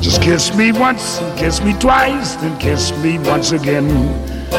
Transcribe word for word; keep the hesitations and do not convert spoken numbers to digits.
Just kiss me once, and kiss me twice, then kiss me once again.